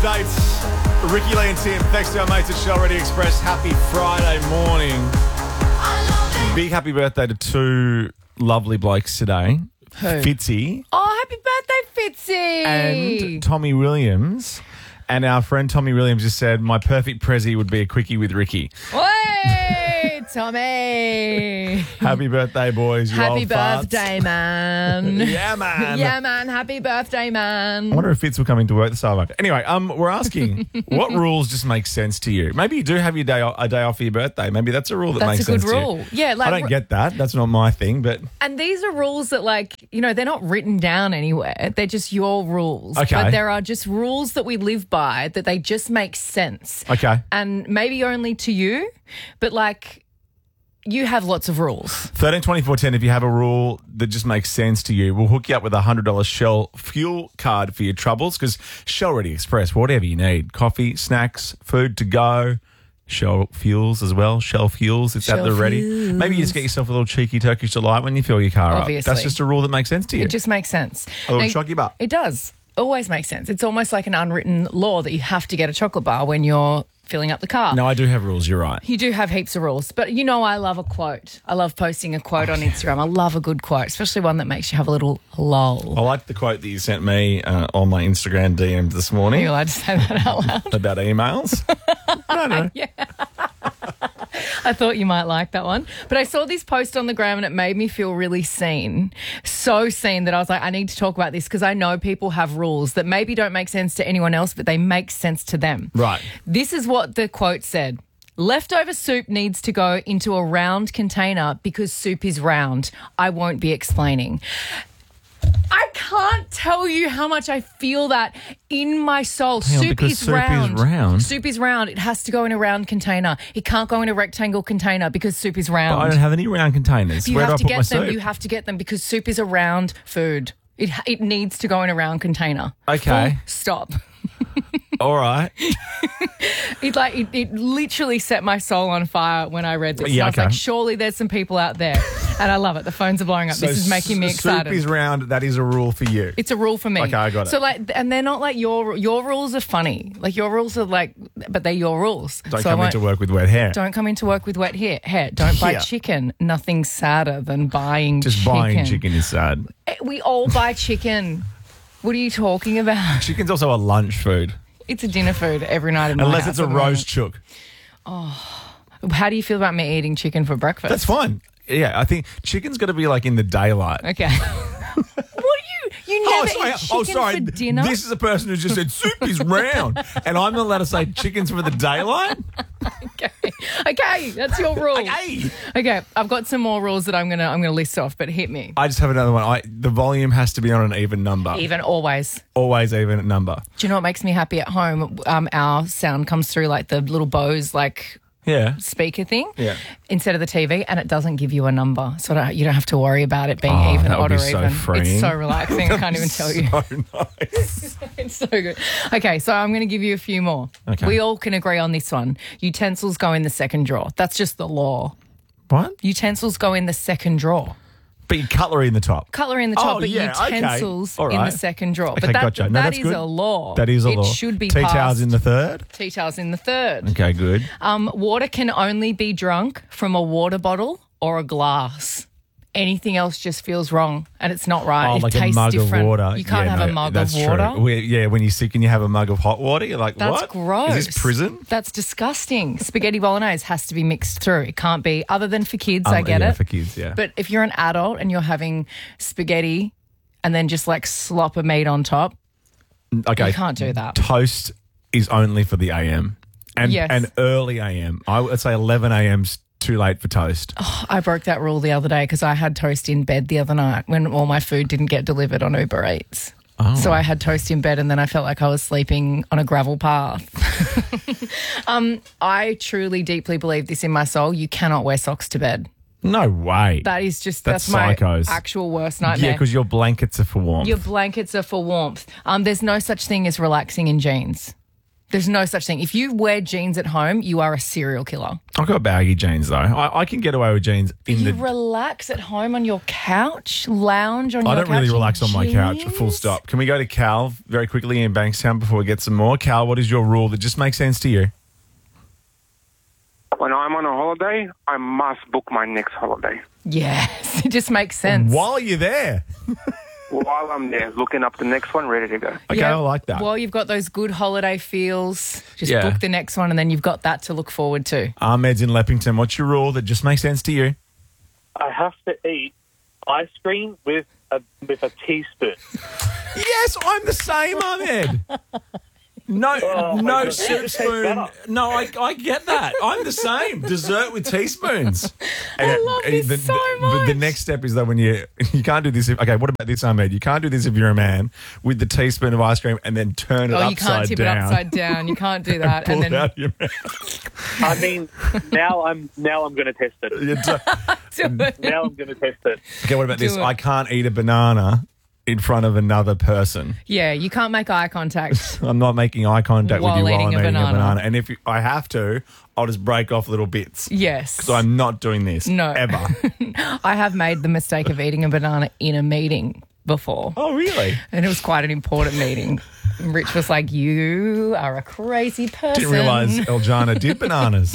Dates, Ricky Lee and Tim. Thanks to our mates at Shell Ready Express. Happy Friday morning. Big happy birthday to two lovely blokes today. Who? Fitzy Oh, happy birthday, Fitzy! and Tommy Williams. And our friend Tommy Williams just said, my perfect prezi would be a quickie with Ricky. Hey, Tommy! Happy birthday, boys. You Happy old farts. birthday, man. Yeah, man. Yeah, man. Happy birthday, man. I wonder if Fitz will come into work this afternoon. Anyway, we're asking, what rules just make sense to you? Maybe you do have a day off for your birthday. Maybe that's a rule that That's makes a good sense to you. rule. Yeah, like I don't get that. That's not my thing, but And these are rules that, like, you know, they're not written down anywhere. They're just your rules. Okay. But there are just rules that we live by that they just make sense. okay. And maybe only to you, but like you have lots of rules. 13 24 10, if you have a rule that just makes sense to you, we'll hook you up with a $100 Shell fuel card for your troubles, because Shell Ready Express, whatever you need, coffee, snacks, food to go, Shell fuels as well, Shell fuels, it's at Shell the ready. fuels. Maybe you just get yourself a little cheeky Turkish delight when you fill your car Obviously. up. That's just a rule that makes sense to you. It just makes sense. A little Now, chocky bar. It does. Always makes sense. It's almost like an unwritten law that you have to get a chocolate bar when you're filling up the car. No, I do have rules, you're right. You do have heaps of rules, but you know I love a quote. I love posting a quote on Instagram. I love a good quote, especially one that makes you have a little lull. I like the quote that you sent me on my Instagram DM this Are morning you allowed to say that out loud? about emails. No. I thought you might like that one. But I saw this post on the gram and it made me feel really seen. So seen that I was like, I need to talk about this because I know people have rules that maybe don't make sense to anyone else, but they make sense to them. Right. This is what the quote said. Leftover soup needs to go into a round container because soup is round. I won't be explaining. I can't tell you how much I feel that in my soul. Hang on, Soup because is soup is round. round? Soup is round. It has to go in a round containter. It can't go in a rectangle container because soup is round. But I don't have any round containers. You Where do have I to put my get them. soup? You have to get them because soup is a round food. It needs to go in a round container. Okay. Full stop. All right. It literally set my soul on fire when I read this. Yeah, And I was okay. like, surely there's some people out there. And I love it. The phones are blowing up. This is making me excited. Soup is round. That is a rule for you. It's a rule for me. Okay, I got it. So and they're not like your rules are funny. Like your rules are like, but they're your rules. Don't So I come won't- into work with wet hair. Don't come into work with wet hair. Don't buy Yeah. chicken. Nothing's sadder than buying Just chicken. buying chicken is sad. We all buy chicken. What are you talking about? Chicken's also a lunch food. It's a dinner food every night in my Unless house it's a at the roast chook. moment. How do you feel about me eating chicken for breakfast? That's fine. Yeah, I think chicken's got to be like in the daylight. Okay. You never eat chicken for dinner? This is a person who just said soup is round, and I'm not allowed to say chicken's for the daylight. Okay, that's your rule. Okay. Okay, I've got some more rules that I'm gonna list off, but hit me. I just have another one. The volume has to be on an even number. Even always. Always even number. Do you know what makes me happy at home? Our sound comes through like the little Bose Yeah. speaker thing Yeah. instead of the TV, and it doesn't give you a number, so you don't have to worry about it being Oh, even, that would odd, be or so even. freeing. It's so relaxing. I can't even tell you. So nice. It's so good. Okay, so I'm going to give you a few more. Okay. We all can agree on this one. Utensils go in the second drawer. That's just the law. What? Utensils go in the second drawer. But your cutlery in the top. Cutlery in the top, Oh, but yeah, okay. utensils All in right. the second drawer. Okay, But gotcha. No, that that's is good. a law. That is a law. It should be Tea passed. towels in the third. Tea towels in the third. Okay, good. Water can only be drunk from a water bottle or a glass. Anything else just feels wrong, and it's not right. Oh, It like tastes a mug different. of water. You can't Yeah, have no, a mug that's of water. True. When you're sick and you have a mug of hot water, you're like, That's what? gross. Is this prison? That's disgusting. Spaghetti bolognese has to be mixed through. It can't be, other than for kids, I get yeah, it. for kids, yeah. But if you're an adult and you're having spaghetti and then just like slop a meat on top, Okay. you can't do that. Toast is only for the AM. And Yes. and early AM. I would say 11 AM's too late for toast. I broke that rule the other day because I had toast in bed the other night when all my food didn't get delivered on Uber Eats. Oh. So I had toast in bed and then I felt like I was sleeping on a gravel path. I truly, deeply believe this in my soul. You cannot wear socks to bed. No way. That is just, That's that's psychos. my actual worst nightmare. Yeah, because your blankets are for warmth. Your blankets are for warmth. There's no such thing as relaxing in jeans. There's no such thing. If you wear jeans at home, you are a serial killer. I've got baggy jeans though. I can get away with jeans You relax at home on your couch, lounge on your I couch. don't really relax on my couch, jeans? full stop. Can we go to Cal very quickly in Bankstown before we get some more? Cal, what is your rule that just makes sense to you? When I'm on a holiday, I must book my next holiday. Yes, it just makes sense. While you're there. While I'm there, looking up the next one, ready to go. Okay, Yeah, I like that. Well, you've got those good holiday feels. Just Yeah. book the next one and then you've got that to look forward to. Ahmed's in Leppington. What's your rule that just makes sense to you? I have to eat ice cream with a teaspoon. Yes, I'm the same, Ahmed. No, my no God, soup it tastes spoon. better. No, I get that. I'm the same. Dessert with teaspoons. I love this so But the much. next step is that when you can't do this. Okay, what about this, Ahmed? You can't do this if you're a man with the teaspoon of ice cream and then turn it Oh, upside you can't tip down. it upside down. You can't do that. Pull And it then out of your mouth. I mean, now I'm going to test it. You do- do it. Now I'm going to test it. Okay, what about this? Do it. I can't eat a banana in front of another person. Yeah, you can't make eye contact. I'm not making eye contact While with you while eating I'm a eating a banana. banana. And if I have to, I'll just break off little bits. Yes. So I'm not doing this. No. Ever. I have made the mistake of eating a banana in a meeting before. Oh, really? And it was quite an important meeting. And Rich was like, you are a crazy person. Didn't realise Eljana did bananas.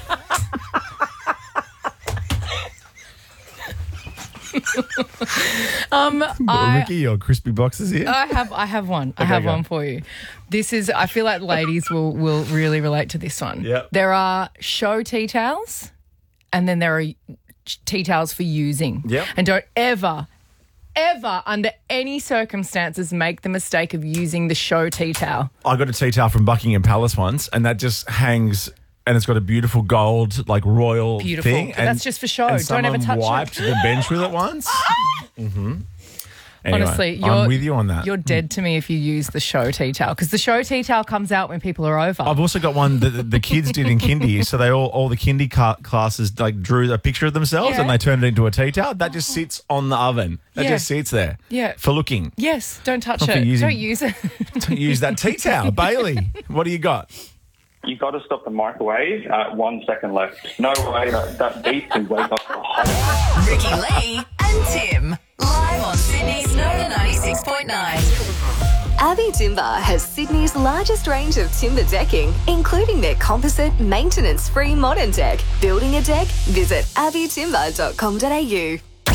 Ricky, your crispy boxes here. I have one. I Okay, have go. one for you. This is, I feel like ladies will really relate to this one. Yep. There are show tea towels and then there are tea towels for using. Yep. And don't ever, under any circumstances, make the mistake of using the show tea towel. I got a tea towel from Buckingham Palace once, and that just hangs. And it's got a beautiful gold, like royal Beautiful. thing. But And that's just for show. and Don't ever someone touch it. wiped the bench with it once. Mm-hmm. Anyway, Honestly, I'm with you on that. You're dead to me if you use the show tea towel because the show tea towel comes out when people are over. I've also got one that the kids did in kindy. So they all the kindy classes like drew a picture of themselves Yeah. and they turned it into a tea towel. That just sits on the oven. That Yeah. just sits there. Yeah. For looking. Yes, don't touch Not for it. using- Don't use it. To use that tea towel. Bailey, what do you got? You got to stop the microwave at 1 second left. No way that beef can wake up the whole. Ricky Lee and Tim. Live on Sydney's Nova 96.9. Abbey Timber has Sydney's largest range of timber decking, including their composite, maintenance-free modern deck. Building a deck? Visit abbeytimber.com.au.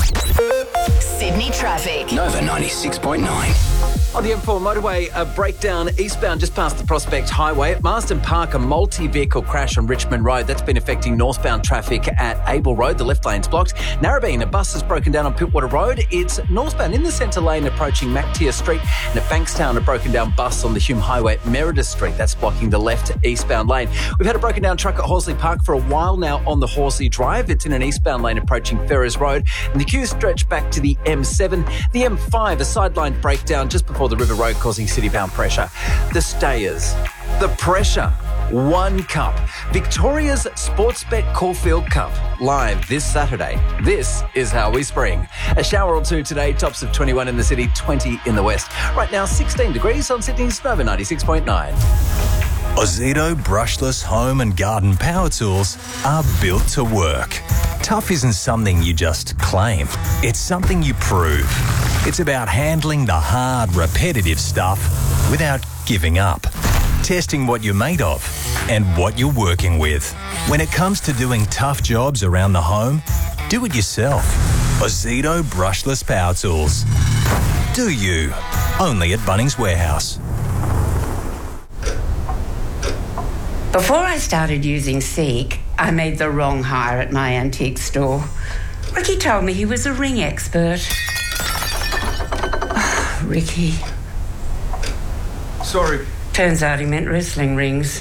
Sydney traffic. Nova 96.9. On the M4 motorway, a breakdown eastbound just past the Prospect Highway. At Marsden Park, a multi-vehicle crash on Richmond Road. That's been affecting northbound traffic at Abel Road. The left lane's blocked. Narrabeen, a bus has broken down on Pittwater Road. It's northbound in the centre lane approaching Mactier Street. And at Bankstown, a broken down bus on the Hume Highway at Meredith Street. That's blocking the left eastbound lane. We've had a broken down truck at Horsley Park for a while now on the Horsley Drive. It's in an eastbound lane approaching Ferrers Road. And the queue stretched back to the M7. The M5, a sideline breakdown just before the River Road causing city-bound pressure. The Stayers. The pressure. One Cup. Victoria's Sportsbet Caulfield Cup. Live this Saturday. This is how we spring. A shower or two today. Tops of 21 in the city, 20 in the west. Right now, 16 degrees on Sydney's Nova 96.9. Ozito brushless home and garden power tools are built to work. Tough isn't something you just claim. It's something you prove. It's about handling the hard, repetitive stuff without giving up. Testing what you're made of and what you're working with. When it comes to doing tough jobs around the home, do it yourself. Ozito brushless power tools. Do you? Only at Bunnings Warehouse. Before I started using Seek, I made the wrong hire at my antique store. Ricky told me he was a ring expert. Oh, Ricky. Sorry. Turns out he meant wrestling rings.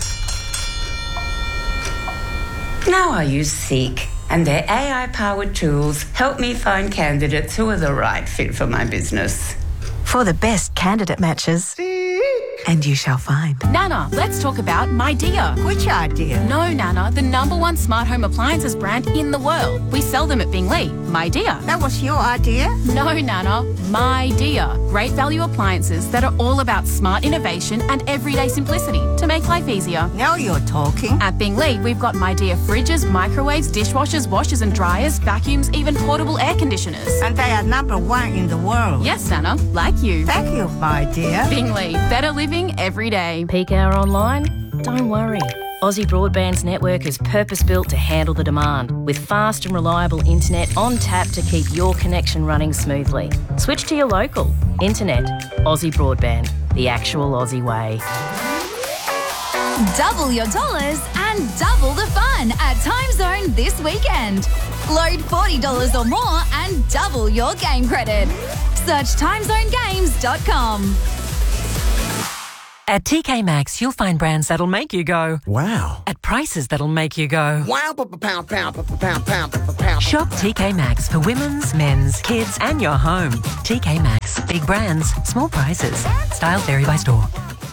Now I use Seek, and their AI-powered tools help me find candidates who are the right fit for my business. For the best candidate matches, And you shall find. Nana, let's talk about My Dear. Which idea? No, Nana, the #1 smart home appliances brand in the world. We sell them at Bingley. My Dear. That was your idea? No, Nana, My Dear. Great value appliances that are all about smart innovation and everyday simplicity to make life easier. Now you're talking. At Bingley, we've got My Dear fridges, microwaves, dishwashers, washers and dryers, vacuums, even portable air conditioners. And they are #1 in the world. Yes, Nana, like you. Thank you, my dear. Bingley, better living every day. Peak hour online? Don't worry. Aussie Broadband's network is purpose-built to handle the demand, with fast and reliable internet on tap to keep your connection running smoothly. Switch to your local. Internet. Aussie Broadband. The actual Aussie way. Double your dollars and double the fun at Time Zone this weekend. Load $40 or more and double your game credit. Search timezonegames.com. At TK Maxx, you'll find brands that'll make you go, wow, at prices that'll make you go, wow, pow. Shop TK Maxx for women's, men's, kids, and your home. TK Maxx. Big brands, small prices. Styles vary by store.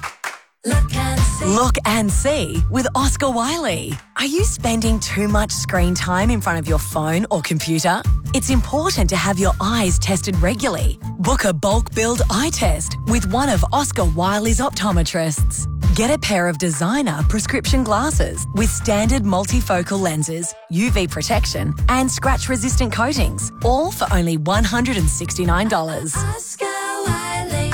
Look and see with Oscar Wiley. Are you spending too much screen time in front of your phone or computer? It's important to have your eyes tested regularly. Book a bulk billed eye test with one of Oscar Wiley's optometrists. Get a pair of designer prescription glasses with standard multifocal lenses, UV protection and scratch-resistant coatings, all for only $169. Oscar Wiley.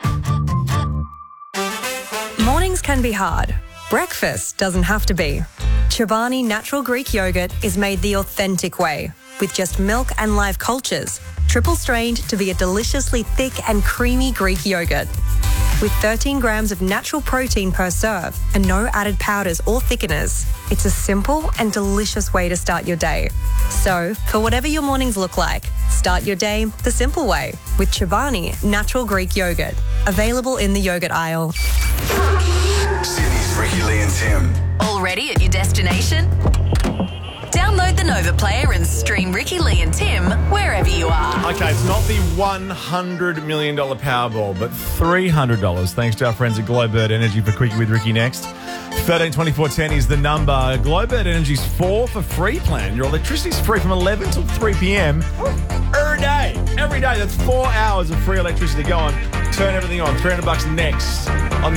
Mornings can be hard. Breakfast doesn't have to be. Chobani Natural Greek Yogurt is made the authentic way, with just milk and live cultures, triple strained to be a deliciously thick and creamy Greek yogurt. With 13 grams of natural protein per serve and no added powders or thickeners, it's a simple and delicious way to start your day. So, for whatever your mornings look like, start your day the simple way with Chobani Natural Greek Yogurt. Available in the yogurt aisle. Sydney's Ricky Lee and Tim. Already at your destination? Download the Nova Player and stream Ricky Lee and Tim wherever you are. Okay, it's not the $100 million Powerball, but $300. Thanks to our friends at Globert Energy for Quickie with Ricky next. 132410 is the number. Globert Energy's 4 for free plan. Your electricity's free from 11 till 3 p.m. every day. Every day. That's 4 hours of free electricity. Go on, turn everything on. $300 next on